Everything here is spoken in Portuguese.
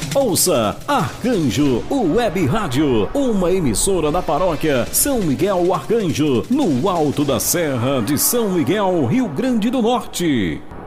Ouça Arcanjo, o Web Rádio, uma emissora da paróquia São Miguel Arcanjo, no alto da Serra de São Miguel, Rio Grande do Norte.